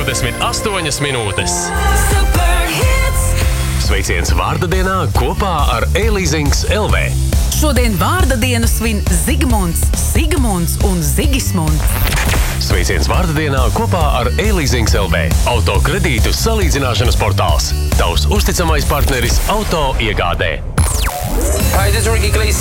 28 minūtes. Sveiciens vārda dienā kopā ar E-Leasings LV. Šodien vārda dienu svin Zigmunds, Sigmunds un Zigismunds. Sveiciens vārda dienā kopā ar E-Leasings LV. Auto kredītu salīdzināšanas portāls. Tavs uzticamais partneris auto iegādē. Hi, this is Ricky Iglesias.